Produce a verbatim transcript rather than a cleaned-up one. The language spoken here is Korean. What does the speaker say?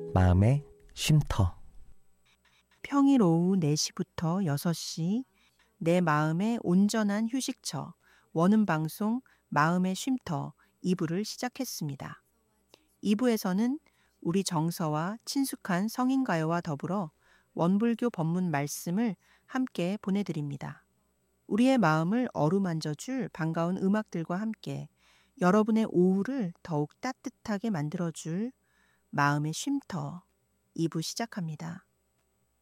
마음의 쉼터. 평일 오후 네 시부터 여섯 시 내 마음의 온전한 휴식처 원음 방송 마음의 쉼터 이 부를 시작했습니다. 이 부에서는 우리 정서와 친숙한 성인가요와 더불어 원불교 법문 말씀을 함께 보내드립니다. 우리의 마음을 어루만져줄 반가운 음악들과 함께 여러분의 오후를 더욱 따뜻하게 만들어줄 마음의 쉼터 이 부 시작합니다.